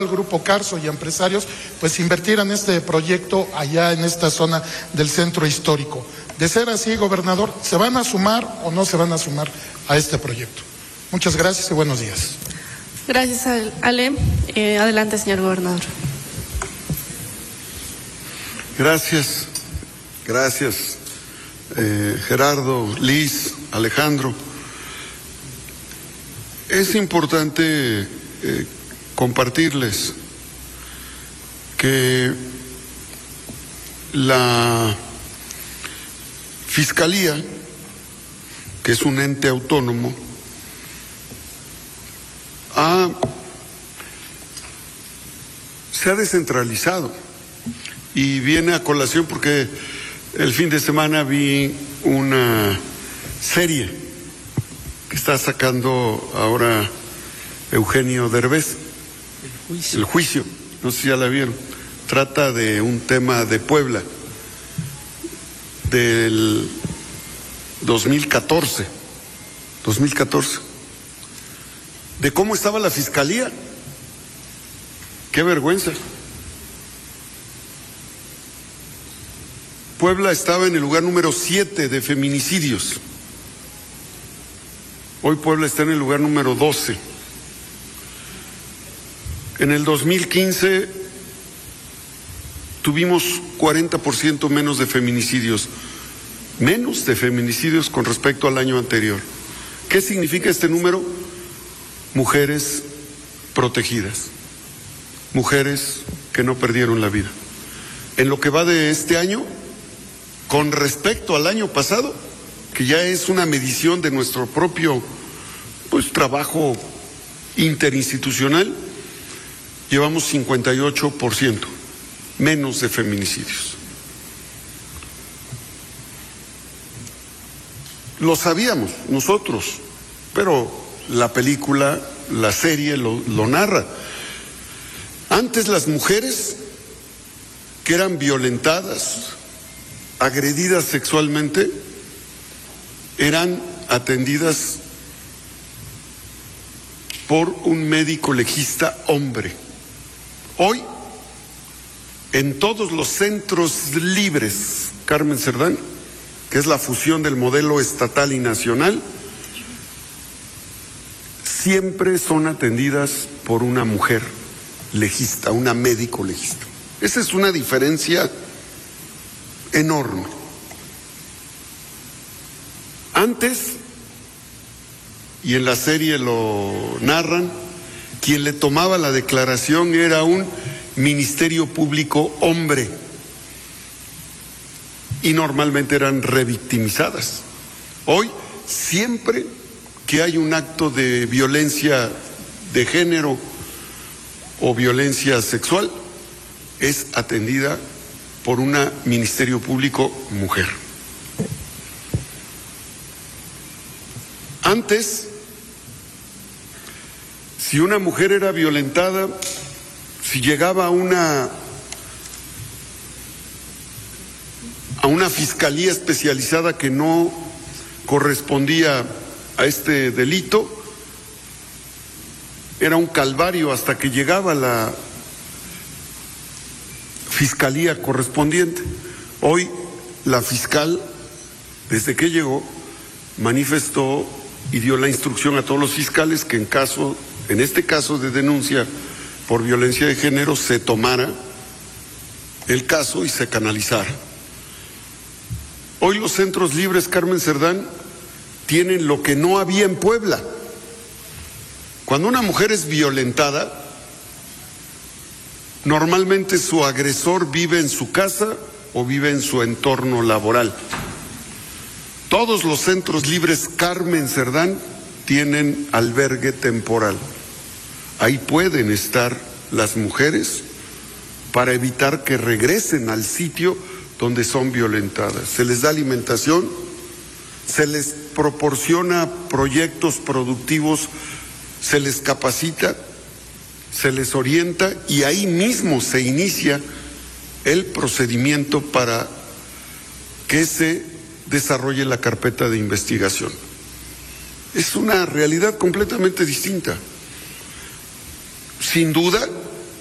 al Grupo Carso y a empresarios, pues invertir en este proyecto allá en esta zona del centro histórico. De ser así, gobernador, ¿se van a sumar o no se van a sumar a este proyecto? Muchas gracias y buenos días. Gracias, Ale. Adelante, señor gobernador. Gracias, Gerardo, Liz, Alejandro. Es importante compartirles que la Fiscalía, que es un ente autónomo, se ha descentralizado y viene a colación porque el fin de semana vi una serie que está sacando ahora Eugenio Derbez, El Juicio, no sé si ya la vieron. Trata de un tema de Puebla del 2014, de cómo estaba la Fiscalía. Qué vergüenza. Puebla estaba en el lugar número 7 de feminicidios. Hoy Puebla está en el lugar número 12. En el 2015 tuvimos 40% menos de feminicidios con respecto al año anterior. ¿Qué significa este número? Mujeres protegidas, mujeres que no perdieron la vida. En lo que va de este año, con respecto al año pasado, que ya es una medición de nuestro propio trabajo interinstitucional, llevamos 58% menos de feminicidios. Lo sabíamos nosotros, pero la película, la serie lo narra. Antes las mujeres que eran violentadas, agredidas sexualmente, eran atendidas por un médico legista hombre. Hoy, en todos los centros libres, Carmen Cerdán, que es la fusión del modelo estatal y nacional, siempre son atendidas por una mujer legista, una médico legista. Esa es una diferencia enorme. Antes, y en la serie lo narran, quien le tomaba la declaración era un ministerio público hombre y normalmente eran revictimizadas. Hoy, siempre que hay un acto de violencia de género o violencia sexual, es atendida por una ministerio público mujer. Antes, si una mujer era violentada, si llegaba a una fiscalía especializada que no correspondía a este delito, era un calvario hasta que llegaba la fiscalía correspondiente. Hoy la fiscal, desde que llegó, manifestó y dio la instrucción a todos los fiscales que en este caso de denuncia por violencia de género, se tomara el caso y se canalizara. Hoy los centros libres, Carmen Cerdán, tienen lo que no había en Puebla. Cuando una mujer es violentada, normalmente su agresor vive en su casa o vive en su entorno laboral. Todos los centros libres, Carmen Cerdán, tienen albergue temporal. Ahí pueden estar las mujeres para evitar que regresen al sitio donde son violentadas. Se les da alimentación, se les proporciona proyectos productivos, se les capacita, se les orienta y ahí mismo se inicia el procedimiento para que se desarrolle la carpeta de investigación. Es una realidad completamente distinta. Sin duda,